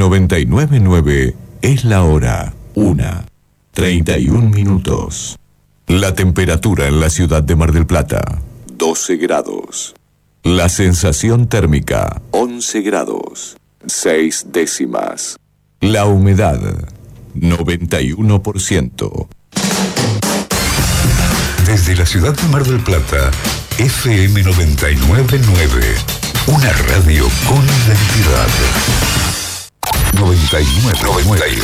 99.9 es la hora 1:31. La temperatura en la ciudad de Mar del Plata, 12 grados. La sensación térmica, 11 grados, 6 décimas. La humedad, 91%. Desde la ciudad de Mar del Plata, FM 99.9. Una radio con identidad. 99.9.